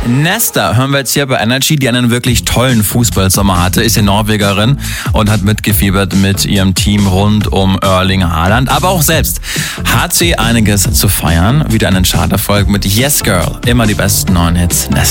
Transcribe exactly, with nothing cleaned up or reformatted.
Nesta hören wir jetzt hier bei Energy, die einen wirklich tollen Fußballsommer hatte, ist ja Norwegerin und hat mitgefiebert mit ihrem Team rund um Erling Haaland. Aber auch selbst hat sie einiges zu feiern. Wieder einen Charterfolg mit Yes Girl. Immer die besten neuen Hits. Nesta.